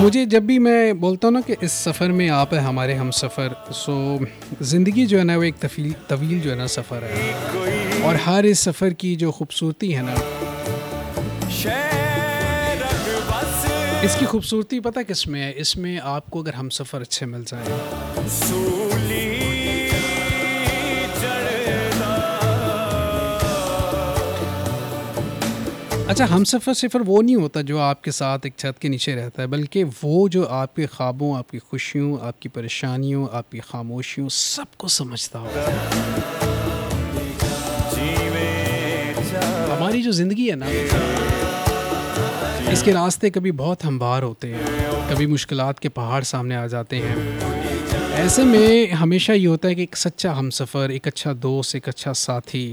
मुझे जब भी मैं बोलता हूँ ना कि इस सफ़र में आप है हमारे हम सफ़र, सो ज़िंदगी जो है ना वो एक तवील जो है ना सफ़र है, और हर इस सफ़र की जो खूबसूरती है ना, इसकी खूबसूरती पता किस में है? इसमें आपको अगर हम सफ़र अच्छे मिल जाएं। अच्छा, हमसफ़र सिर्फ़ वो नहीं होता जो आपके साथ एक छत के नीचे रहता है, बल्कि वो जो आपके ख्वाबों, आपकी खुशियों, आपकी परेशानियों, आपकी खामोशियों सबको समझता हो। हमारी जो ज़िंदगी है ना, इसके रास्ते कभी बहुत हमवार होते हैं, कभी मुश्किलात के पहाड़ सामने आ जाते हैं। ऐसे में हमेशा ये होता है कि एक सच्चा हमसफ़र, एक अच्छा दोस्त, एक अच्छा साथी,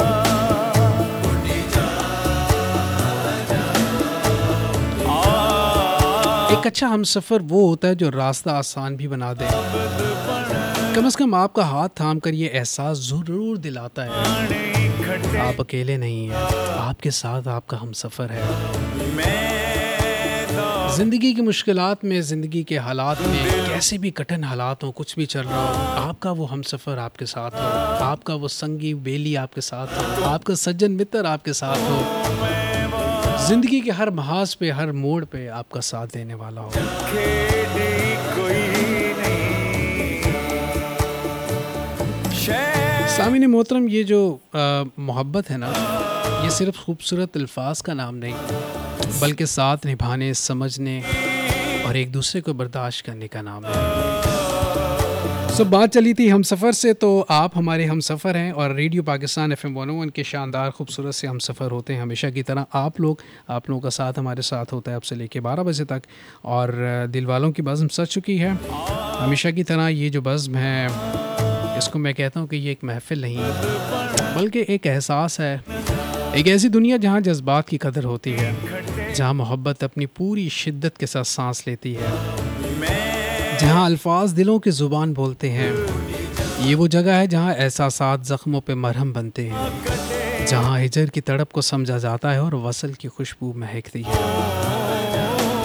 एक अच्छा हमसफ़र वो होता है जो रास्ता आसान भी बना दे। कम से कम आपका हाथ थाम कर ये एहसास ज़रूर दिलाता है आप अकेले नहीं हैं, आपके साथ आपका हमसफ़र है। ज़िंदगी की मुश्किलात में, ज़िंदगी के हालात में, कैसे भी कठिन हालात हों, कुछ भी चल रहा हो, आपका वो हमसफ़र आपके साथ हो, आपका वो संगी बेली आपके साथ हो, आपका सज्जन मित्र आपके साथ हो, ज़िंदगी के हर महाज पे, हर मोड़ पे आपका साथ देने वाला हो। सामीन मोहतरम, ये जो मोहब्बत है ना, ये सिर्फ़ खूबसूरत अल्फाज का नाम नहीं, बल्कि साथ निभाने, समझने और एक दूसरे को बर्दाश्त करने का नाम है। बात चली थी हमसफ़र से, तो आप हमारे हमसफ़र हैं और रेडियो पाकिस्तान FM 101 के शानदार खूबसूरत से हमसफ़र होते हैं। हमेशा की तरह आप लोगों का साथ हमारे साथ होता है अब से लेके 12 बजे तक, और दिल वालों की बज़्म सज चुकी है। हमेशा की तरह ये जो बज़्म है, इसको मैं कहता हूँ कि ये एक महफ़िल नहीं, बल्कि एक एहसास है, एक ऐसी दुनिया जहाँ जज्बात की कदर होती है, जहाँ मोहब्बत अपनी पूरी शिद्दत के साथ सांस लेती है, जहाँ अल्फाज दिलों की ज़ुबान बोलते हैं। ये वो जगह है जहाँ एहसासात ज़ख्मों पे मरहम बनते हैं, जहाँ हिजर की तड़प को समझा जाता है और वसल की खुशबू महकती है।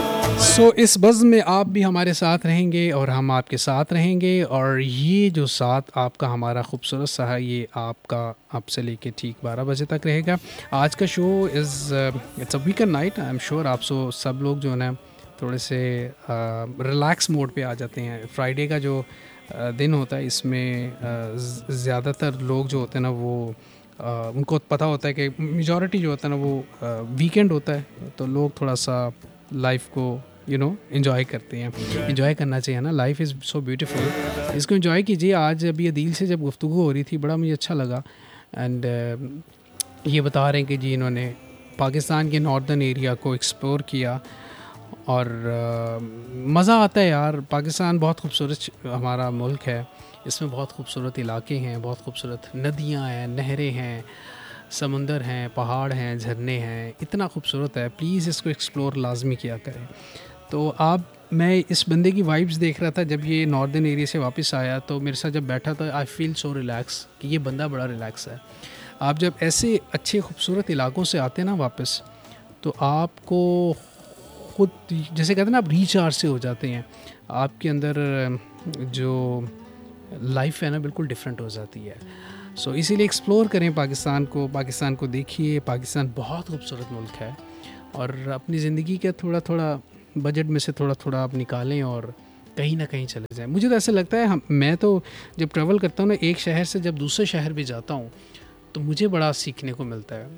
इस बज़्म में आप भी हमारे साथ रहेंगे और हम आपके साथ रहेंगे, और ये जो साथ आपका हमारा खूबसूरत सा है, ये आपका अब से लेके ठीक 12 बजे तक रहेगा। आज का show it's a weekend night. I am sure आप सब लोग जो है ना थोड़े से रिलैक्स मोड पे आ जाते हैं। फ्राइडे का जो दिन होता है, इसमें ज़्यादातर लोग जो होते हैं ना, वो उनको पता होता है कि मेजॉरिटी जो होता है ना वो वीकेंड होता है, तो लोग थोड़ा सा लाइफ को एंजॉय करते हैं। एंजॉय करना चाहिए ना, लाइफ इज़ सो ब्यूटीफुल, इसको एंजॉय कीजिए। आज अभी अदील से जब गुफ्तगू हो रही थी, बड़ा मुझे अच्छा लगा, एंड ये बता रहे हैं कि जी इन्होंने पाकिस्तान के नॉर्दर्न एरिया को एक्सप्लोर किया, और मज़ा आता है यार। पाकिस्तान बहुत खूबसूरत हमारा मुल्क है, इसमें बहुत खूबसूरत इलाके हैं, बहुत खूबसूरत नदियाँ हैं, नहरें हैं, समुंदर हैं, पहाड़ हैं, झरने हैं, इतना खूबसूरत है। प्लीज़ इसको एक्सप्लोर लाजमी किया करें। तो मैं इस बंदे की वाइब्स देख रहा था जब ये नॉर्दर्न एरिया से वापस आया, तो मेरे साथ जब बैठा था, आई फील सो रिलैक्स कि ये बंदा बड़ा रिलैक्स है। आप जब ऐसे अच्छे खूबसूरत इलाकों से आते हैं ना वापस, तो आपको खुद जैसे कहते हैं ना, आप रिचार्ज से हो जाते हैं। आपके अंदर जो लाइफ है ना, बिल्कुल डिफरेंट हो जाती है। इसीलिए एक्सप्लोर करें पाकिस्तान को देखिए। पाकिस्तान बहुत खूबसूरत मुल्क है, और अपनी ज़िंदगी का थोड़ा थोड़ा बजट में से थोड़ा थोड़ा आप निकालें और कहीं ना कहीं चले जाएं। मुझे तो ऐसा लगता है, मैं तो जब ट्रैवल करता हूँ ना, एक शहर से जब दूसरे शहर भी जाता हूँ, तो मुझे बड़ा सीखने को मिलता है।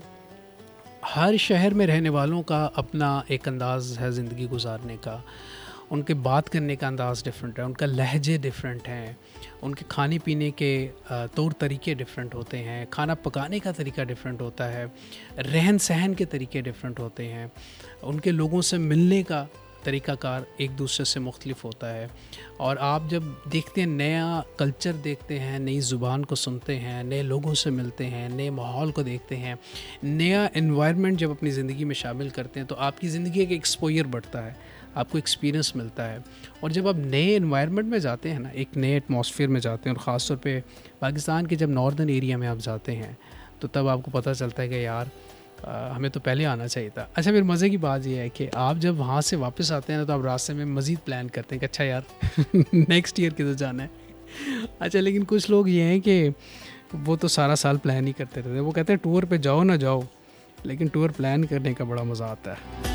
हर शहर में रहने वालों का अपना एक अंदाज़ है ज़िंदगी गुजारने का, उनके बात करने का अंदाज़ डिफरेंट है, उनका लहजे डिफरेंट हैं, उनके खाने पीने के तौर तरीके डिफरेंट होते हैं, खाना पकाने का तरीका डिफरेंट होता है, रहन सहन के तरीके डिफरेंट होते हैं, उनके लोगों से मिलने का तरीक़ाकार एक दूसरे से मुख्तलिफ होता है। और आप जब देखते हैं, नया कल्चर देखते हैं, नई ज़ुबान को सुनते हैं, नए लोगों से मिलते हैं, नए माहौल को देखते हैं, नया एनवायरनमेंट जब अपनी ज़िंदगी में शामिल करते हैं, तो आपकी ज़िंदगी का एक्सपोजर बढ़ता है, आपको एक्सपीरियंस मिलता है। और जब आप नए एनवायरनमेंट में जाते हैं ना, एक नए एटमॉस्फेयर में जाते हैं, और ख़ास तौर पे पाकिस्तान के जब नॉर्दर्न एरिया में आप जाते हैं, तो तब आपको पता चलता है कि यार हमें तो पहले आना चाहिए था। अच्छा, फिर मज़े की बात ये है कि आप जब वहाँ से वापस आते हैं ना, तो आप रास्ते में मज़ीद प्लान करते हैं कि अच्छा यार नेक्स्ट ईयर किधर जाना है। अच्छा, लेकिन कुछ लोग ये हैं कि वो तो सारा साल प्लान ही करते रहते हैं। वो कहते हैं टूर पे जाओ ना जाओ, लेकिन टूर प्लान करने का बड़ा मज़ा आता है।